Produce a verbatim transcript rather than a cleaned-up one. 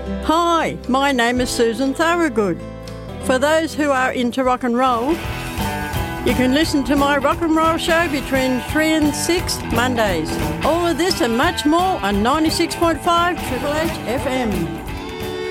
Hi, my name is Susan Thorogood. For those who are into rock and roll, you can listen to my rock and roll show between three and six Mondays. All of this and much more on ninety-six point five Triple H F M.